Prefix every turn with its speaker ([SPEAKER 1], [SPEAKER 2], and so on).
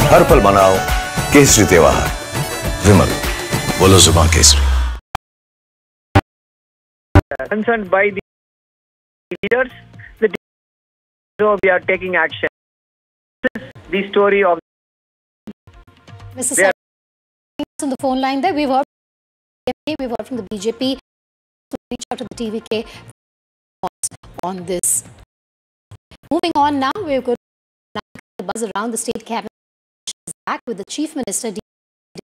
[SPEAKER 1] हर पल मनाओ केसरी त्योहार। विमल, बोलो जुबान Kesari.
[SPEAKER 2] Concerned by the leaders, we are taking action. This is the story of
[SPEAKER 3] Mr. Sir, on the phone line there, we've heard from the BJP to reach out to the TVK on this. Moving on now, we're going to buzz around the state cabinet back with the Chief Minister.